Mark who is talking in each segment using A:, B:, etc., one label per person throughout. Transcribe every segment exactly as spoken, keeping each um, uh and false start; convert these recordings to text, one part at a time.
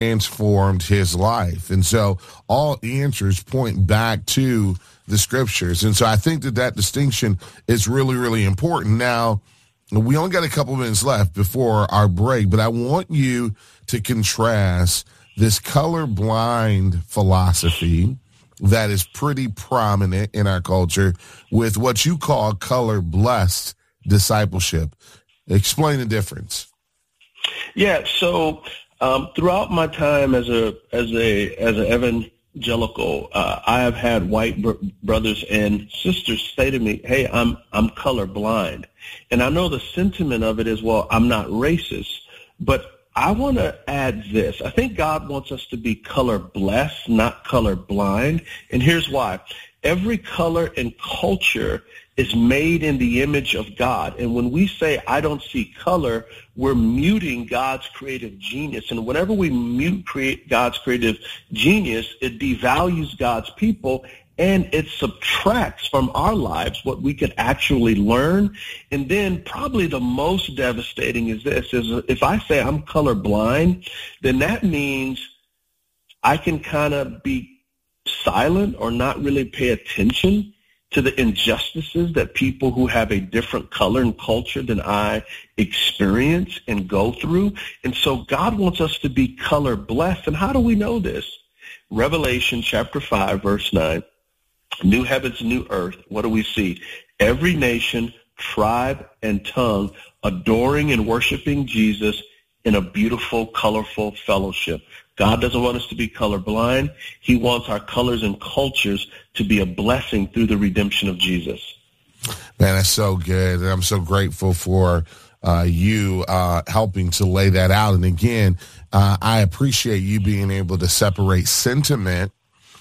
A: transformed his life. And so all answers point back to the scriptures. And so I think that that distinction is really, really important. Now, we only got a couple minutes left before our break, but I want you to contrast this colorblind philosophy that is pretty prominent in our culture with what you call color blessed discipleship. Explain the difference.
B: Yeah. So um, throughout my time as a as a as an evangelical, uh, I have had white br- brothers and sisters say to me, "Hey, I'm I'm colorblind," and I know the sentiment of it is, "Well, I'm not racist," but I want to add this. I think God wants us to be color blessed, not color blind. And here's why. Every color and culture is made in the image of God. And when we say, I don't see color, we're muting God's creative genius. And whenever we mute create God's creative genius, it devalues God's people, and it subtracts from our lives what we could actually learn. And then probably the most devastating is this, is if I say I'm colorblind, then that means I can kind of be silent or not really pay attention to the injustices that people who have a different color and culture than I experience and go through. And so God wants us to be color blessed. And how do we know this? Revelation chapter five, verse nine. New heavens, new earth. What do we see? Every nation, tribe, and tongue adoring and worshiping Jesus in a beautiful, colorful fellowship. God doesn't want us to be colorblind. He wants our colors and cultures to be a blessing through the redemption of Jesus.
A: Man, that's so good. And I'm so grateful for uh, you uh, helping to lay that out. And again, uh, I appreciate you being able to separate sentiment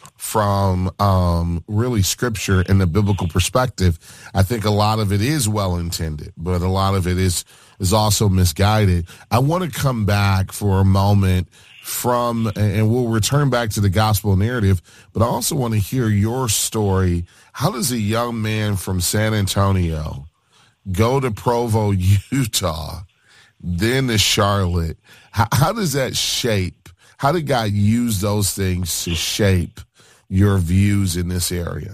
A: from um, really scripture and the biblical perspective. I think a lot of it is well-intended, but a lot of it is is also misguided. I want to come back for a moment from, and we'll return back to the gospel narrative, but I also want to hear your story. How does a young man from San Antonio go to Provo, Utah, then to Charlotte? How, how does that shape? How did God use those things to shape your views in this area?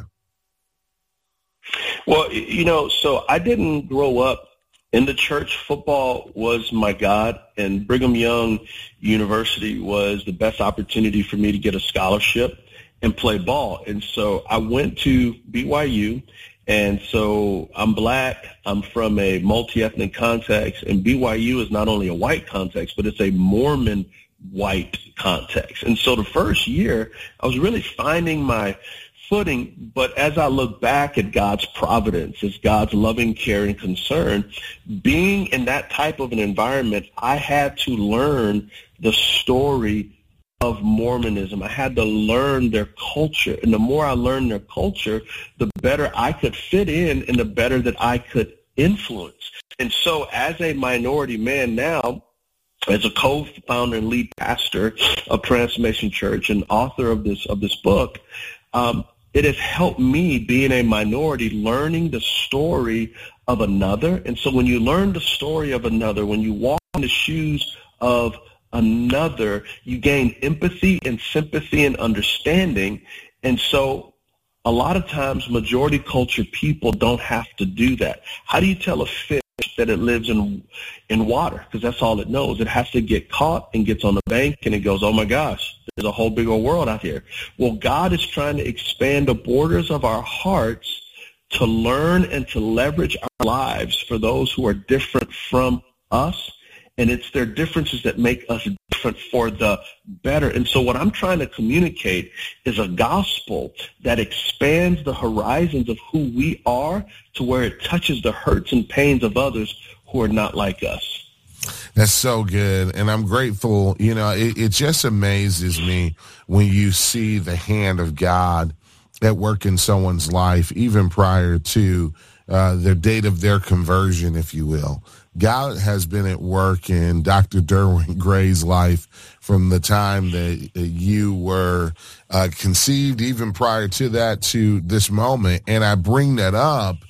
B: Well, you know, so I didn't grow up in the church. Football was my God, and Brigham Young University was the best opportunity for me to get a scholarship and play ball. And so I went to B Y U, and so I'm black. I'm from a multi-ethnic context, and B Y U is not only a white context, but it's a Mormon white context. And so the first year, I was really finding my footing, but as I look back at God's providence, as God's loving care and concern, being in that type of an environment, I had to learn the story of Mormonism. I had to learn their culture, and the more I learned their culture, the better I could fit in and the better that I could influence. And so as a minority man now, as a co-founder and lead pastor of Transformation Church and author of this of this book, um, it has helped me, being a minority, learning the story of another. And so when you learn the story of another, when you walk in the shoes of another, you gain empathy and sympathy and understanding. And so a lot of times majority culture people don't have to do that. How do you tell a fish that it lives in in water? Because that's all it knows. It has to get caught and gets on the bank and it goes, oh my gosh, there's a whole big old world out here. Well, God is trying to expand the borders of our hearts to learn and to leverage our lives for those who are different from us. And it's their differences that make us different for the better. And so what I'm trying to communicate is a gospel that expands the horizons of who we are to where it touches the hurts and pains of others who are not like us.
A: That's so good. And I'm grateful. You know, it, it just amazes me when you see the hand of God at work in someone's life, even prior to uh, the date of their conversion, if you will. God has been at work in Doctor Derwin Gray's life from the time that you were uh, conceived, even prior to that, to this moment. And I bring that up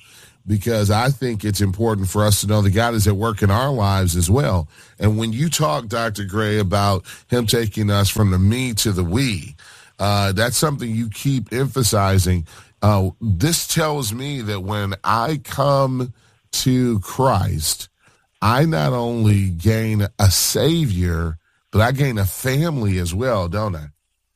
A: because I think it's important for us to know that God is at work in our lives as well. And when you talk, Doctor Gray, about him taking us from the me to the we, uh, that's something you keep emphasizing. Uh, this tells me that when I come to Christ, I not only gain a Savior, but I gain a family as well, don't I?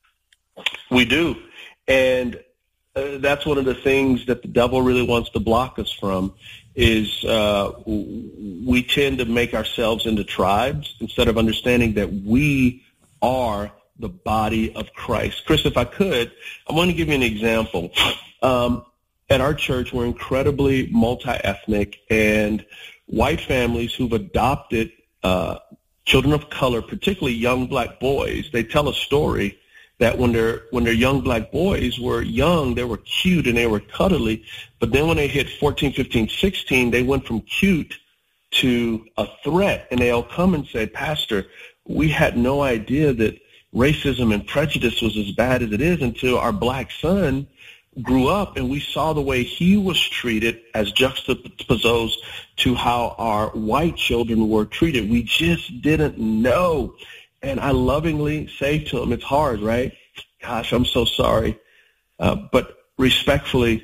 B: We do. And uh, that's one of the things that the devil really wants to block us from is uh, we tend to make ourselves into tribes instead of understanding that we are the body of Christ. Chris, if I could, I want to give you an example. Um, at our church, we're incredibly multi-ethnic, and white families who've adopted uh, children of color, particularly young black boys, they tell a story that when their when their young black boys were young, they were cute and they were cuddly, but then when they hit fourteen, fifteen, sixteen, they went from cute to a threat, and they'll come and say, Pastor, we had no idea that racism and prejudice was as bad as it is until our black son grew up and we saw the way he was treated as juxtaposed to how our white children were treated. We just didn't know. And I lovingly say to him, it's hard, right? Gosh, I'm so sorry. Uh, but respectfully,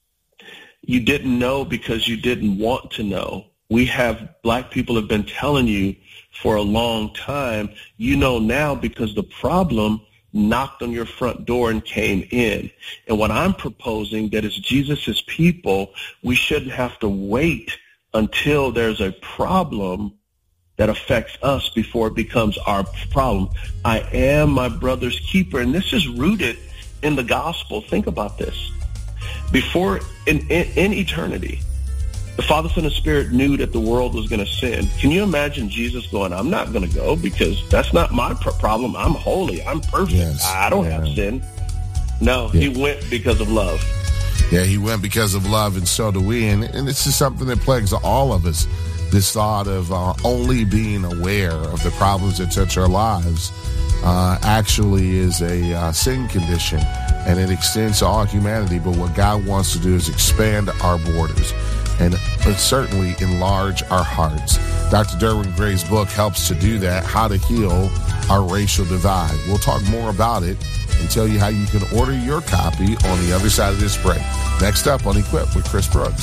B: you didn't know because you didn't want to know. We have black people have been telling you for a long time. You know now because the problem knocked on your front door and came in. And what I'm proposing that as Jesus' people, we shouldn't have to wait until there's a problem that affects us before it becomes our problem. I am my brother's keeper. And this is rooted in the gospel. Think about this. Before, in, in, in eternity, the Father, Son, and Spirit knew that the world was going to sin. Can you imagine Jesus going, I'm not going to go because that's not my pr- problem. I'm holy. I'm perfect. Yes, I don't yeah. have sin. No, yeah. He went because of love.
A: Yeah, he went because of love, and so do we. And, and this is something that plagues all of us, this thought of uh, only being aware of the problems that touch our lives uh, actually is a uh, sin condition, and it extends to all humanity. But what God wants to do is expand our borders and certainly enlarge our hearts. Doctor Derwin Gray's book helps to do that, How to Heal Our Racial Divide. We'll talk more about it and tell you how you can order your copy on the other side of this break. Next up on Equip with Chris Brooks.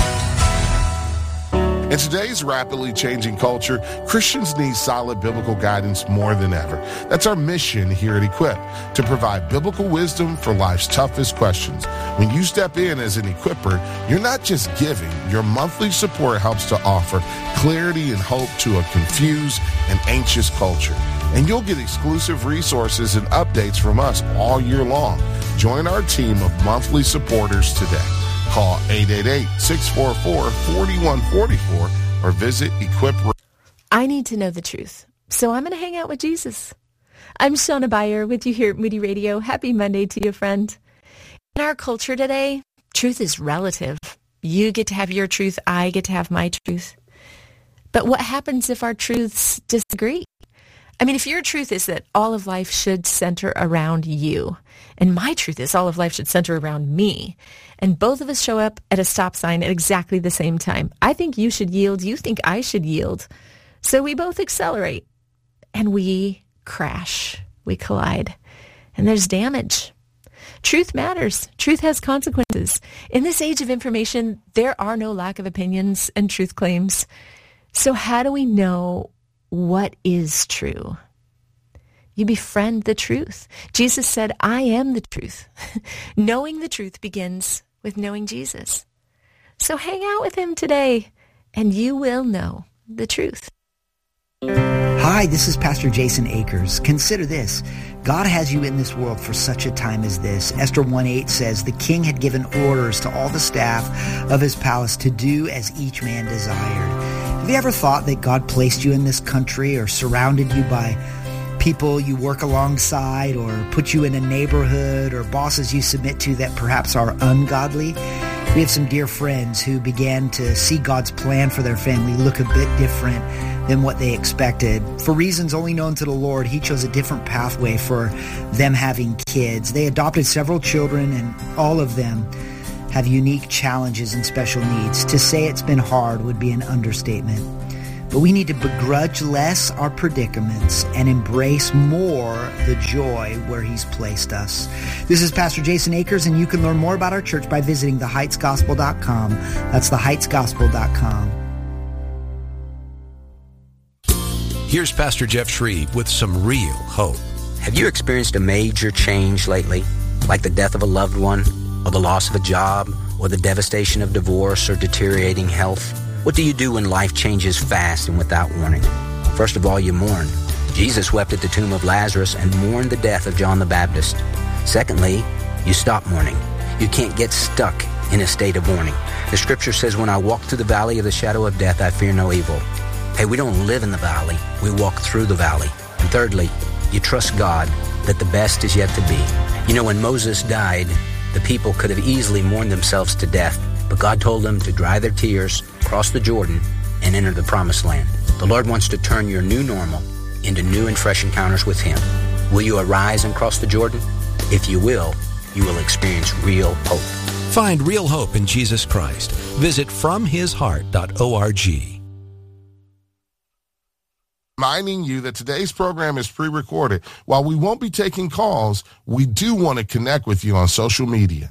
A: In today's rapidly changing culture, Christians need solid biblical guidance more than ever. That's our mission here at Equip, to provide biblical wisdom for life's toughest questions. When you step in as an equipper, you're not just giving. Your monthly support helps to offer clarity and hope to a confused and anxious culture. And you'll get exclusive resources and updates from us all year long. Join our team of monthly supporters today. Call eight eight eight, six four four, four one four four or visit Equip.
C: I need to know the truth, so I'm going to hang out with Jesus. I'm Shona Bayer with you here at Moody Radio. Happy Monday to you, friend. In our culture today, truth is relative. You get to have your truth, I get to have my truth. But what happens if our truths disagree? I mean, if your truth is that all of life should center around you, and my truth is all of life should center around me, and both of us show up at a stop sign at exactly the same time, I think you should yield, you think I should yield. So we both accelerate, and we crash, we collide, and there's damage. Truth matters. Truth has consequences. In this age of information, there are no lack of opinions and truth claims. So how do we know what is true? You befriend the truth. Jesus said, I am the truth. Knowing the truth begins with knowing Jesus. So hang out with him today, and you will know the truth.
D: Hi, this is Pastor Jason Akers. Consider this. God has you in this world for such a time as this. Esther one eight says, the king had given orders to all the staff of his palace to do as each man desired. Have you ever thought that God placed you in this country or surrounded you by people you work alongside or put you in a neighborhood or bosses you submit to that perhaps are ungodly? We have some dear friends who began to see God's plan for their family look a bit different than what they expected. For reasons only known to the Lord, he chose a different pathway for them having kids. They adopted several children, and all of them have unique challenges and special needs. To say it's been hard would be an understatement. But we need to begrudge less our predicaments and embrace more the joy where He's placed us. This is Pastor Jason Akers, and you can learn more about our church by visiting the heights gospel dot com. That's the heights gospel dot com.
E: Here's Pastor Jeff Shreve with some real hope.
F: Have you experienced a major change lately, like the death of a loved one, or the loss of a job, or the devastation of divorce or deteriorating health? What do you do when life changes fast and without warning? First of all, you mourn. Jesus wept at the tomb of Lazarus and mourned the death of John the Baptist. Secondly, you stop mourning. You can't get stuck in a state of mourning. The scripture says, when I walk through the valley of the shadow of death, I fear no evil. Hey, we don't live in the valley. We walk through the valley. And thirdly, you trust God that the best is yet to be. You know, when Moses died, the people could have easily mourned themselves to death, but God told them to dry their tears, cross the Jordan, and enter the promised land. The Lord wants to turn your new normal into new and fresh encounters with Him. Will you arise and cross the Jordan? If you will, you will experience real hope.
E: Find real hope in Jesus Christ. Visit from his heart dot org.
A: Reminding you that today's program is pre-recorded. While we won't be taking calls, we do want to connect with you on social media.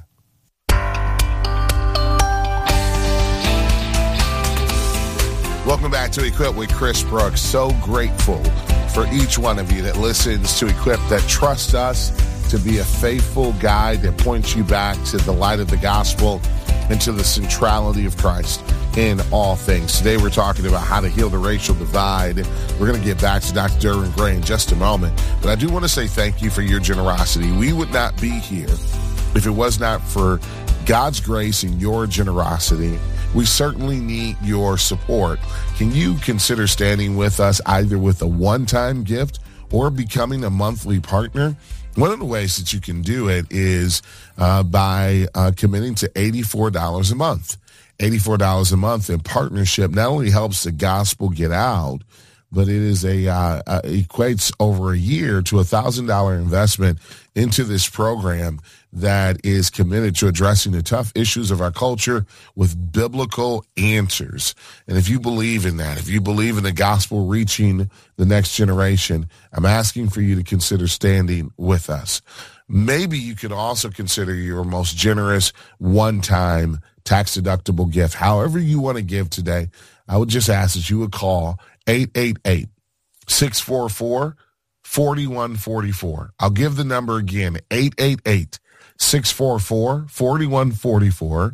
A: Welcome back to Equip with Chris Brooks. So grateful for each one of you that listens to Equip, that trusts us to be a faithful guide that points you back to the light of the gospel and to the centrality of Christ in all things. Today we're talking about how to heal the racial divide. We're going to get back to Doctor Derwin Gray in just a moment. But I do want to say thank you for your generosity. We would not be here if it was not for God's grace and your generosity. We certainly need your support. Can you consider standing with us either with a one-time gift or becoming a monthly partner? One of the ways that you can do it is uh, by uh, committing to eighty-four dollars a month. eighty-four dollars a month in partnership not only helps the gospel get out, but it is a uh, uh, equates over a year to a one thousand dollars investment into this program that is committed to addressing the tough issues of our culture with biblical answers. And if you believe in that, if you believe in the gospel reaching the next generation, I'm asking for you to consider standing with us. Maybe you could also consider your most generous one-time tax-deductible gift. However you want to give today, I would just ask that you would call eight eight eight, six four four, four one four four. I'll give the number again, eight eight eight, six four four, four one four four.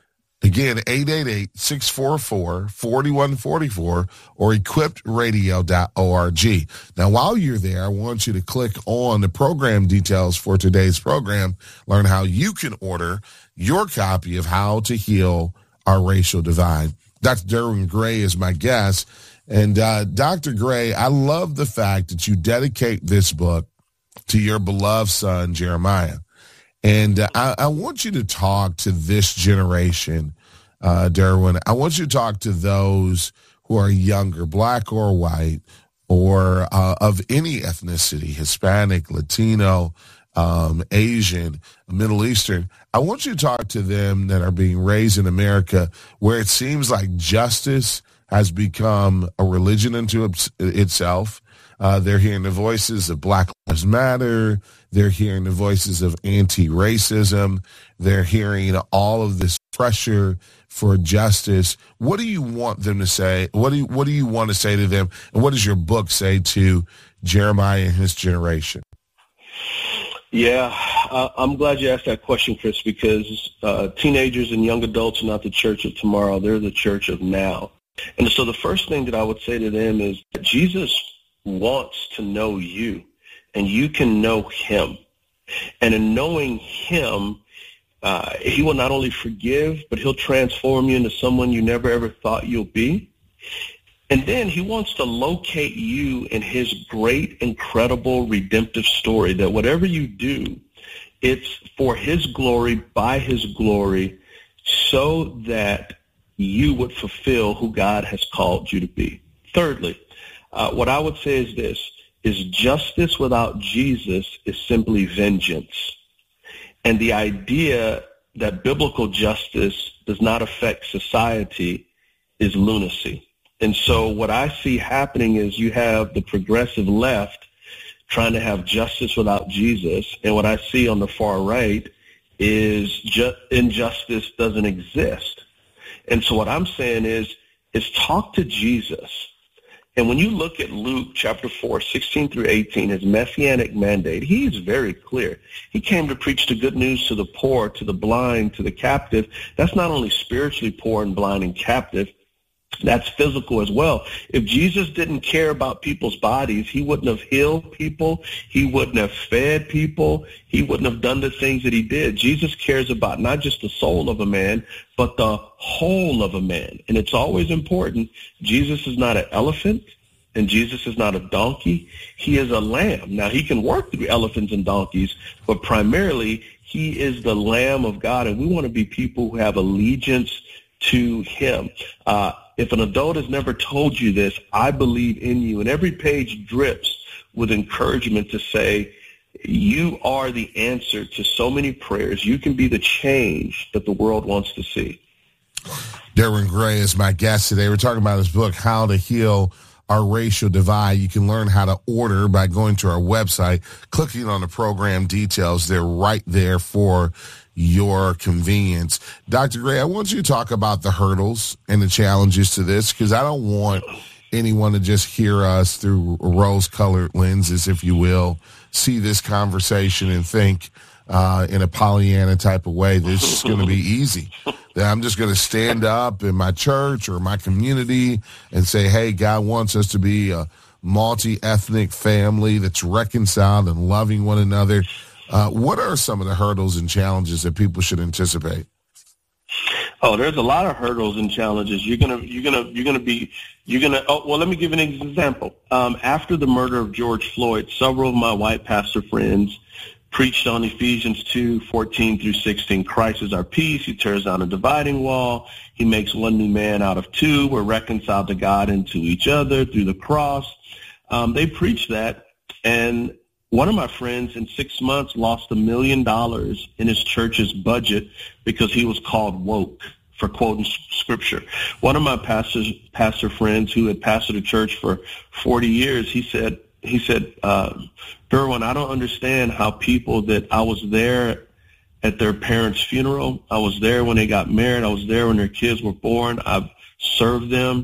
A: Again, eight eight eight, six four four, four one four four or equipped radio dot org. Now, while you're there, I want you to click on the program details for today's program, learn how you can order your copy of How to Heal Our Racial Divide. Doctor Derwin Gray is my guest. And uh, Doctor Gray, I love the fact that you dedicate this book to your beloved son, Jeremiah. And uh, I, I want you to talk to this generation, uh, Derwin. I want you to talk to those who are younger, black or white, or uh, of any ethnicity, Hispanic, Latino, um, Asian, Middle Eastern. I want you to talk to them that are being raised in America where it seems like justice has become a religion unto itself. Uh, they're hearing the voices of Black Lives Matter. They're hearing the voices of anti-racism. They're hearing all of this pressure for justice. What do you want them to say? What do you, what do you want to say to them? And what does your book say to Jeremiah and his generation?
B: Yeah, uh, I'm glad you asked that question, Chris, because uh, teenagers and young adults are not the church of tomorrow. They're the church of now. And so the first thing that I would say to them is that Jesus wants to know you, and you can know him. And in knowing him, uh, he will not only forgive, but he'll transform you into someone you never, ever thought you'll be. And then he wants to locate you in his great, incredible, redemptive story, that whatever you do, it's for his glory, by his glory, so that you would fulfill who God has called you to be. Thirdly, uh, what I would say is this, is justice without Jesus is simply vengeance. And the idea that biblical justice does not affect society is lunacy. And so what I see happening is you have the progressive left trying to have justice without Jesus, and what I see on the far right is ju- injustice doesn't exist. And so what I'm saying is, is talk to Jesus. And when you look at Luke chapter four, sixteen through eighteen, his messianic mandate, he is very clear. He came to preach the good news to the poor, to the blind, to the captive. That's not only spiritually poor and blind and captive, that's physical as well. If Jesus didn't care about people's bodies, he wouldn't have healed people. He wouldn't have fed people. He wouldn't have done the things that he did. Jesus cares about not just the soul of a man, but the whole of a man. And it's always important. Jesus is not an elephant, and Jesus is not a donkey. He is a lamb. Now, he can work through elephants and donkeys, but primarily he is the Lamb of God, and we want to be people who have allegiance to him. Uh, if an adult has never told you this, I believe in you. And every page drips with encouragement to say, you are the answer to so many prayers. You can be the change that the world wants to see.
A: Darren Gray is my guest today. We're talking about his book, How to Heal Our Racial Divide. You can learn how to order by going to our website, clicking on the program details. They're right there for your convenience. Doctor Gray, I want you to talk about the hurdles and the challenges to this, because I don't want anyone to just hear us through rose-colored lenses, if you will, see this conversation and think uh, in a Pollyanna type of way, this is going to be easy. That I'm just going to stand up in my church or my community and say, hey, God wants us to be a multi-ethnic family that's reconciled and loving one another. Uh, what are some of the hurdles and challenges that people should anticipate?
B: Oh, there's a lot of hurdles and challenges. You're gonna, you're gonna, you're gonna be, you're gonna. Oh, well, let me give an example. Um, after the murder of George Floyd, several of my white pastor friends preached on Ephesians two, fourteen through sixteen. Christ is our peace. He tears down a dividing wall. He makes one new man out of two. We're reconciled to God and to each other through the cross. Um, they preached that, and one of my friends in six months lost a million dollars in his church's budget because he was called woke for quoting scripture. One of my pastors, pastor friends who had pastored a church for forty years, he said, he said, uh, Derwin, I don't understand how people that I was there at their parents' funeral, I was there when they got married, I was there when their kids were born, I've served them,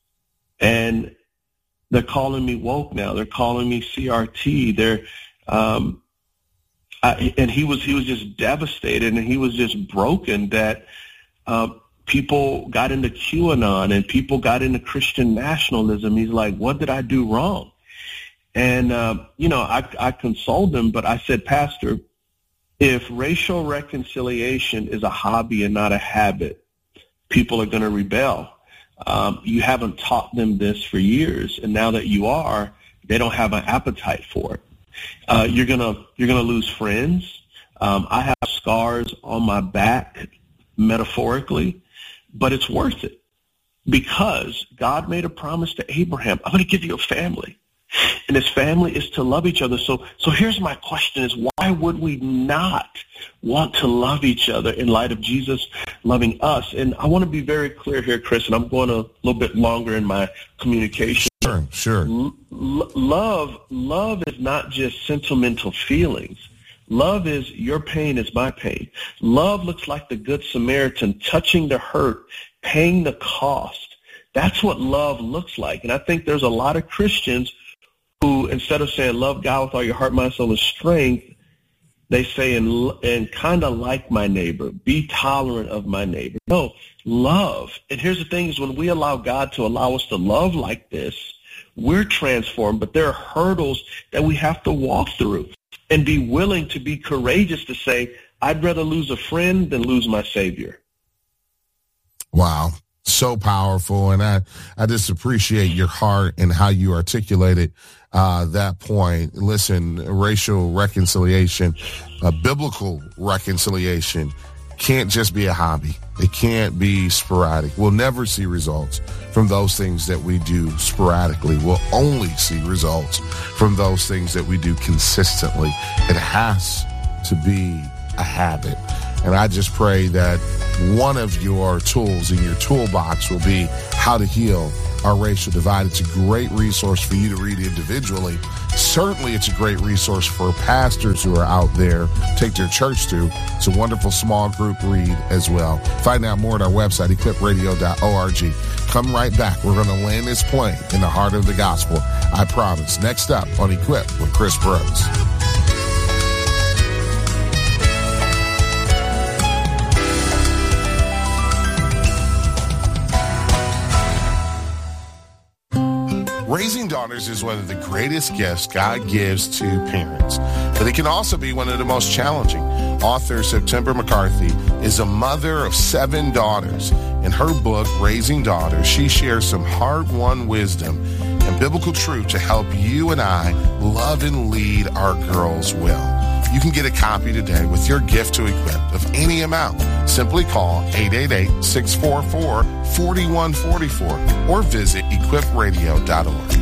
B: and they're calling me woke now. They're calling me C R T. They're, um, I, and he was he was just devastated, and he was just broken that uh, people got into QAnon and people got into Christian nationalism. He's like, what did I do wrong? And uh, you know, I, I consoled him, but I said, Pastor, if racial reconciliation is a hobby and not a habit, people are going to rebel. Um, you haven't taught them this for years, and now that you are, they don't have an appetite for it. Uh, you're gonna you're gonna lose friends. Um, I have scars on my back, metaphorically, but it's worth it because God made a promise to Abraham. I'm going to give you a family, and his family is to love each other. So, so here's my question: is why would we not want to love each other in light of Jesus loving us? And I want to be very clear here, Chris, and I'm going a little bit longer in my communication.
A: Sure, sure.
B: L- love, love is not just sentimental feelings. Love is your pain is my pain. Love looks like the Good Samaritan, touching the hurt, paying the cost. That's what love looks like. And I think there's a lot of Christians who, instead of saying love God with all your heart, mind, soul, and strength, they say, and, and kind of like my neighbor, be tolerant of my neighbor. No, love. And here's the thing is when we allow God to allow us to love like this, we're transformed, but there are hurdles that we have to walk through and be willing to be courageous to say, I'd rather lose a friend than lose my Savior.
A: Wow. So powerful. And I, I just appreciate your heart and how you articulated uh, that point. Listen, racial reconciliation, uh, biblical reconciliation can't just be a hobby. It can't be sporadic. We'll never see results from those things that we do sporadically. We'll only see results from those things that we do consistently. It has to be a habit. And I just pray that one of your tools in your toolbox will be How to Heal Our Racial Divide. It's a great resource for you to read individually. Certainly it's a great resource for pastors who are out there, take their church to. It's a wonderful small group read as well. Find out more at our website, equip radio dot org. Come right back. We're going to land this plane in the heart of the gospel. I promise. Next up on Equip with Chris Brooks. Raising daughters is one of the greatest gifts God gives to parents, but it can also be one of the most challenging. Author September McCarthy is a mother of seven daughters. In her book, Raising Daughters, she shares some hard-won wisdom and biblical truth to help you and I love and lead our girls well. You can get a copy today with your gift to Equip of any amount. Simply call eight eight eight, six four four, four one four four or visit equip radio dot org.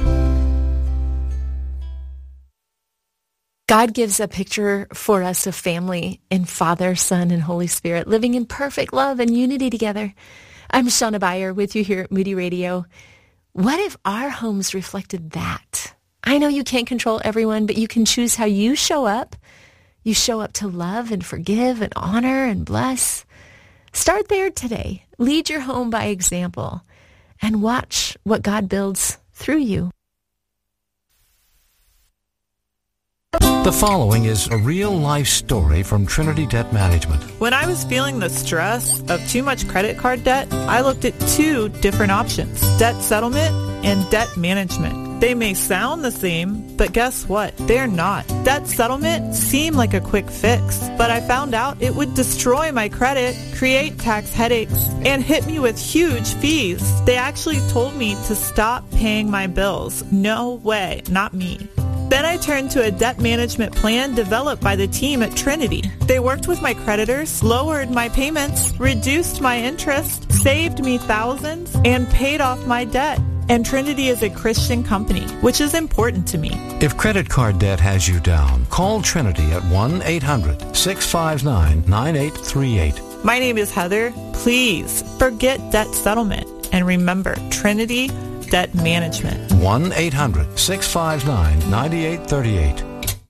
C: God gives a picture for us of family in Father, Son, and Holy Spirit, living in perfect love and unity together. I'm Shauna Beyer with you here at Moody Radio. What if our homes reflected that? I know you can't control everyone, but you can choose how you show up. You show up to love and forgive and honor and bless. Start there today. Lead your home by example and watch what God builds through you.
E: The following is a real-life story from Trinity Debt Management.
G: When I was feeling the stress of too much credit card debt, I looked at two different options, debt settlement and debt management. They may sound the same, but guess what? They're not. Debt settlement seemed like a quick fix, but I found out it would destroy my credit, create tax headaches, and hit me with huge fees. They actually told me to stop paying my bills. No way, not me. Then I turned to a debt management plan developed by the team at Trinity. They worked with my creditors, lowered my payments, reduced my interest, saved me thousands, and paid off my debt. And Trinity is a Christian company, which is important to me.
E: If credit card debt has you down, call Trinity at one eight hundred, six five nine, nine eight three eight.
G: My name is Heather. Please forget debt settlement and remember Trinity Debt Management.
E: one eight hundred, six five nine, nine eight three eight.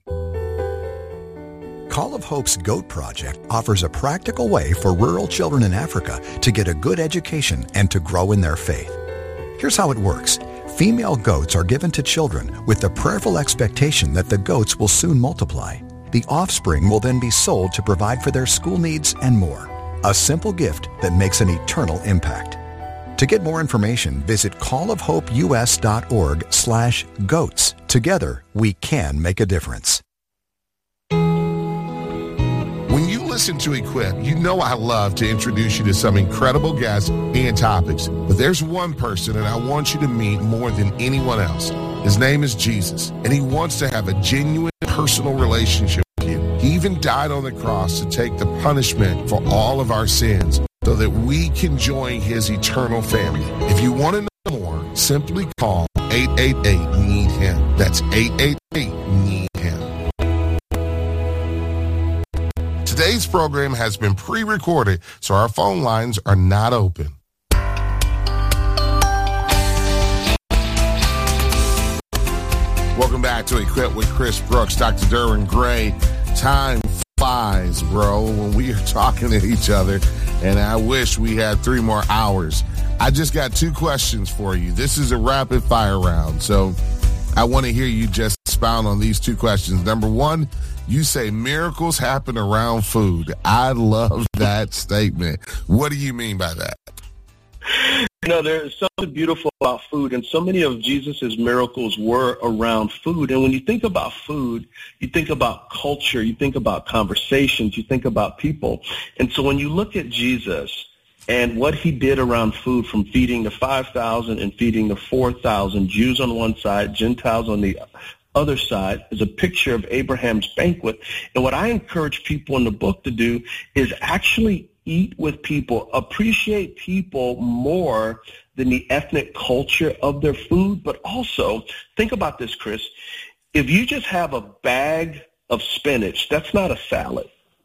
H: Call of Hope's GOAT Project offers a practical way for rural children in Africa to get a good education and to grow in their faith. Here's how it works. Female goats are given to children with the prayerful expectation that the goats will soon multiply. The offspring will then be sold to provide for their school needs and more. A simple gift that makes an eternal impact. To get more information, visit call of hope u s dot org slash goats. Together, we can make a difference.
A: When you listen to Equip, you know I love to introduce you to some incredible guests and topics. But there's one person that I want you to meet more than anyone else. His name is Jesus, and he wants to have a genuine personal relationship with you. He even died on the cross to take the punishment for all of our sins, so that we can join his eternal family. If you want to know more, simply call eight eight eight, need him. That's eight eight eight, need him. Today's program has been pre-recorded, so our phone lines are not open. Welcome back to Equip with Chris Brooks. Doctor Derwin Gray. Time flies, bro, when we are talking to each other, and I wish we had three more hours. I just got two questions for you. This is a rapid fire round, so I want to hear you just expound on these two questions. Number one, you say miracles happen around food. I love that statement. What do you mean by that?
B: You know, there's something beautiful about food, and so many of Jesus' miracles were around food. And when you think about food, you think about culture, you think about conversations, you think about people. And so when you look at Jesus and what he did around food, from feeding the five thousand and feeding the four thousand, Jews on one side, Gentiles on the other side, is a picture of Abraham's banquet. And what I encourage people in the book to do is actually eat with people, appreciate people more than the ethnic culture of their food. But also, think about this, Chris. If you just have a bag of spinach, that's not a salad.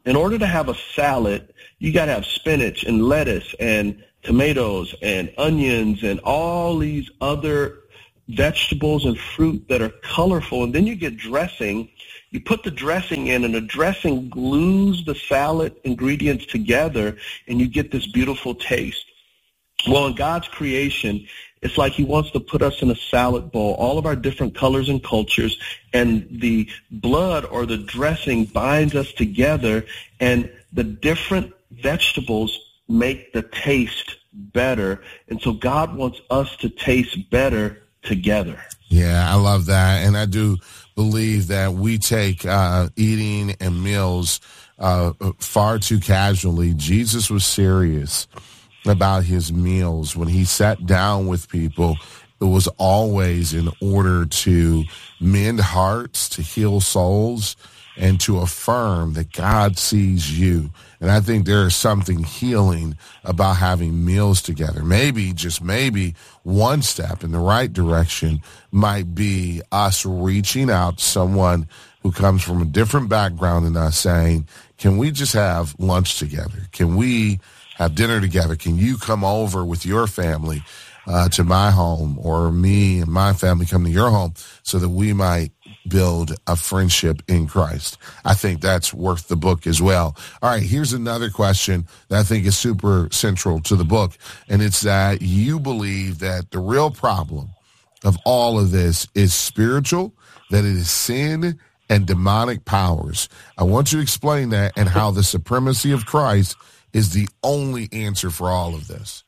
B: in order to have a salad, you got to have spinach and lettuce and tomatoes and onions and all these other vegetables and fruit that are colorful. And then you get dressing. You put the dressing in, and the dressing glues the salad ingredients together, and you get this beautiful taste. Well, in God's creation, it's like he wants to put us in a salad bowl, all of our different colors and cultures, and the blood or the dressing binds us together, and the different vegetables make the taste better. And so God wants us to taste better together.
A: Yeah, I love that. And I do believe that we take uh, eating and meals uh, far too casually. Jesus was serious about his meals. When he sat down with people, it was always in order to mend hearts, to heal souls, and to affirm that God sees you. And I think there is something healing about having meals together. Maybe, just maybe, one step in the right direction might be us reaching out to someone who comes from a different background than us, saying, can we just have lunch together? Can we have dinner together? Can you come over with your family uh, to my home, or me and my family come to your home, so that we might build a friendship in Christ? I think that's worth the book as well. All right, here's another question that I think is super central to the book, and it's that you believe that the real problem of all of this is spiritual, that it is sin and demonic powers. I want you to explain that, and how the supremacy of Christ is the only answer for all of this.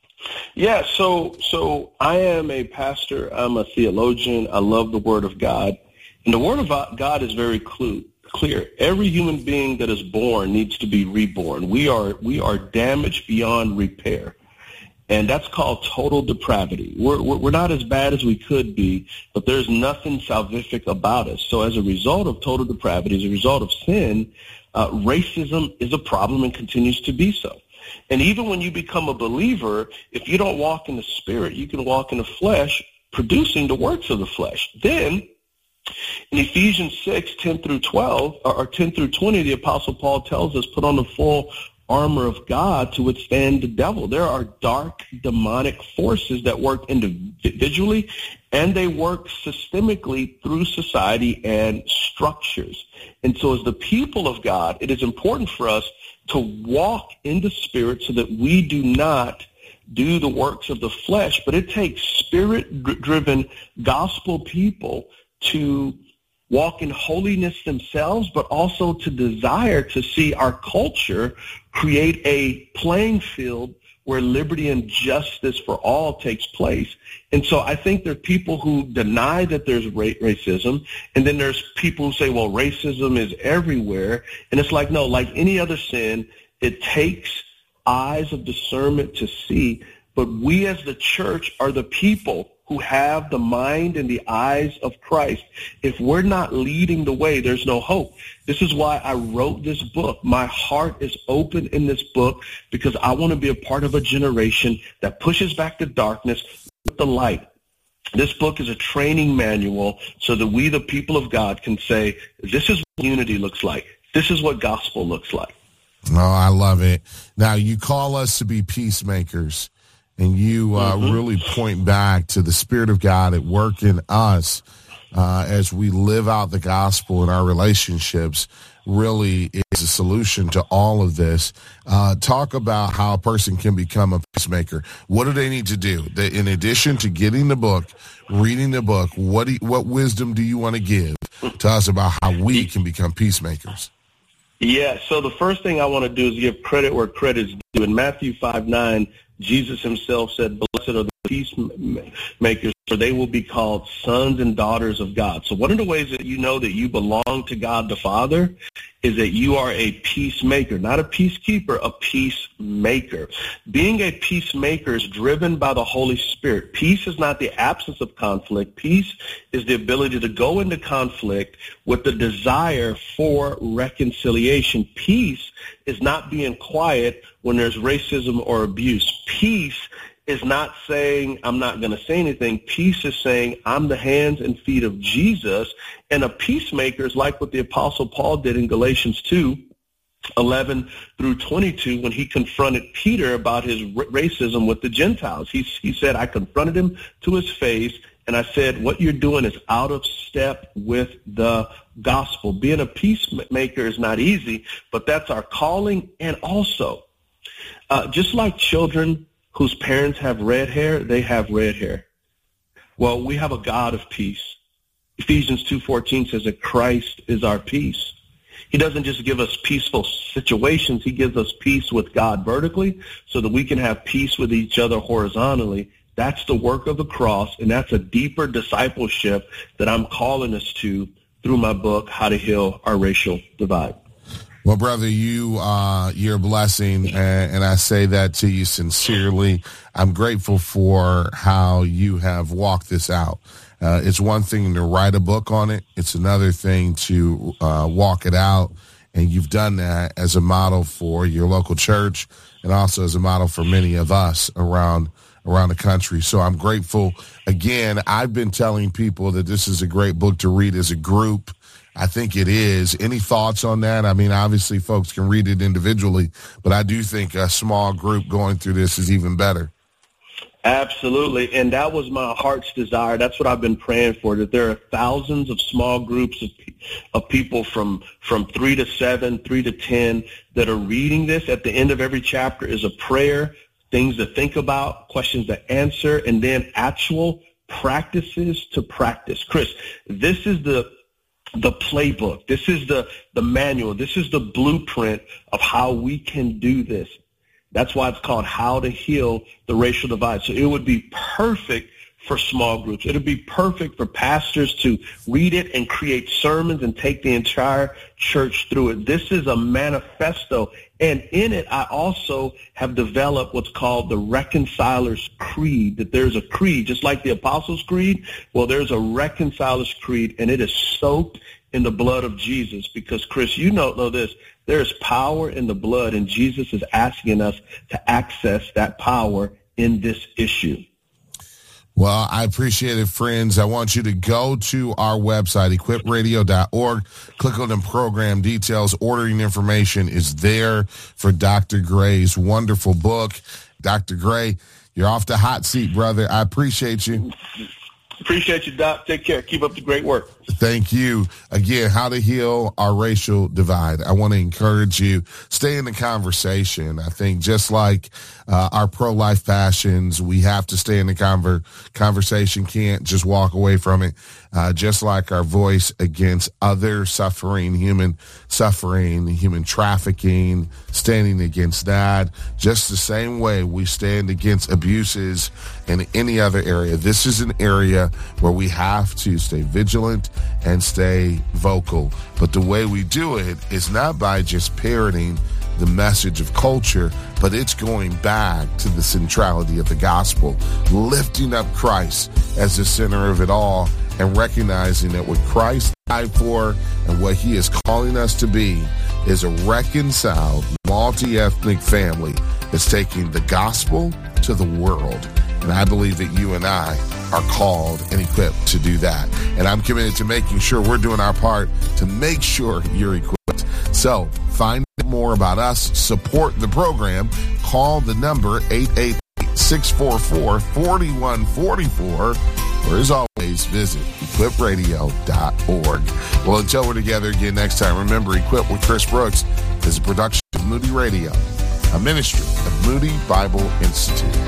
B: Yeah, so so I am a pastor. I'm a theologian. I love the Word of God. And the Word of God is very clue, clear. Every human being that is born needs to be reborn. We are we are damaged beyond repair. And that's called total depravity. We're, we're not as bad as we could be, but there's nothing salvific about us. So as a result of total depravity, as a result of sin, uh, racism is a problem and continues to be so. And even when you become a believer, if you don't walk in the Spirit, you can walk in the flesh, producing the works of the flesh. Then, in Ephesians six, ten through twelve, or ten through twenty, the Apostle Paul tells us, put on the full armor of God to withstand the devil. There are dark, demonic forces that work individually, and they work systemically through society and structures. And so as the people of God, it is important for us to walk in the Spirit so that we do not do the works of the flesh, but it takes Spirit-driven gospel people to walk in holiness themselves, but also to desire to see our culture create a playing field where liberty and justice for all takes place. And so I think there are people who deny that there's ra- racism, and then there's people who say, well, racism is everywhere. And it's like, no, like any other sin, it takes eyes of discernment to see. But we as the church are the people who have the mind and the eyes of Christ. If we're not leading the way, there's no hope. This is why I wrote this book. My heart is open in this book because I want to be a part of a generation that pushes back the darkness with the light. This book is a training manual so that we, the people of God, can say, this is what unity looks like. This is what gospel looks like.
A: Oh, I love it. Now, you call us to be peacemakers. And you uh, mm-hmm. really point back to the Spirit of God at work in us uh, as we live out the gospel in our relationships. Really is a solution to all of this. Uh, talk about how a person can become a peacemaker. What do they need to do? They, in addition to getting the book, reading the book, what do you, what wisdom do you want to give to us about how we can become peacemakers?
B: Yeah, so the first thing I want to do is give credit where credit is due. In Matthew five nine, Jesus himself said, blessed are the peacemakers, for they will be called sons and daughters of God. So one of the ways that you know that you belong to God the Father is that you are a peacemaker, not a peacekeeper, a peacemaker. Being a peacemaker is driven by the Holy Spirit. Peace is not the absence of conflict. Peace is the ability to go into conflict with the desire for reconciliation. Peace is not being quiet when there's racism or abuse. Peace is not saying, I'm not going to say anything. Peace is saying, I'm the hands and feet of Jesus. And a peacemaker is like what the Apostle Paul did in Galatians two. eleven through twenty-two, when he confronted Peter about his r- racism with the Gentiles. He, he said, I confronted him to his face, and I said, what you're doing is out of step with the gospel. Being a peacemaker is not easy, but that's our calling. And also, uh, just like children whose parents have red hair, they have red hair. Well, we have a God of peace. Ephesians two fourteen says that Christ is our peace. He doesn't just give us peaceful situations. He gives us peace with God vertically so that we can have peace with each other horizontally. That's the work of the cross, and that's a deeper discipleship that I'm calling us to through my book, How to Heal Our Racial Divide.
A: Well, brother, you, uh, you're a blessing, and, and I say that to you sincerely. I'm grateful for how you have walked this out. Uh, it's one thing to write a book on it. It's another thing to uh, walk it out, and you've done that as a model for your local church and also as a model for many of us around around the country. So I'm grateful. Again, I've been telling people that this is a great book to read as a group. I think it is. Any thoughts on that? I mean, obviously folks can read it individually, but I do think a small group going through this is even better.
B: Absolutely. And that was my heart's desire. That's what I've been praying for, that there are thousands of small groups of, of people from, from three to seven, three to ten that are reading this. At the end of every chapter is a prayer, things to think about, questions to answer, and then actual practices to practice. Chris, this is the the playbook. This is the, the manual. This is the blueprint of how we can do this. That's why it's called How to Heal the Racial Divide. So it would be perfect for small groups. It would be perfect for pastors to read it and create sermons and take the entire church through it. This is a manifesto. And in it, I also have developed what's called the Reconciler's Creed, that there's a creed, just like the Apostles' Creed. Well, there's a Reconciler's Creed, and it is soaked in the blood of Jesus. Because, Chris, you don't know this. There is power in the blood, and Jesus is asking us to access that power in this issue.
A: Well, I appreciate it, friends. I want you to go to our website, equip radio dot org. Click on the program details. Ordering information is there for Doctor Gray's wonderful book. Doctor Gray, you're off the hot seat, brother. I appreciate you.
B: Appreciate you, Doc. Take care. Keep up the great work.
A: Thank you. Again, How to Heal Our Racial Divide. I want to encourage you, stay in the conversation. I think just like uh, our pro-life passions, we have to stay in the conver- conversation, can't just walk away from it. Uh, just like our voice against other suffering, human suffering, human trafficking, standing against that, just the same way we stand against abuses in any other area. This is an area where we have to stay vigilant and stay vocal. But the way we do it is not by just parroting the message of culture, but it's going back to the centrality of the gospel, lifting up Christ as the center of it all, and recognizing that what Christ died for and what he is calling us to be is a reconciled, multi-ethnic family that's taking the gospel to the world. And I believe that you and I are called and equipped to do that. And I'm committed to making sure we're doing our part to make sure you're equipped. So find out more about us, support the program, call the number eight eight eight, six four four, four one four four, or as always, visit equip radio dot org. Well, until we're together again next time, remember, Equip with Chris Brooks is a production of Moody Radio, a ministry of Moody Bible Institute.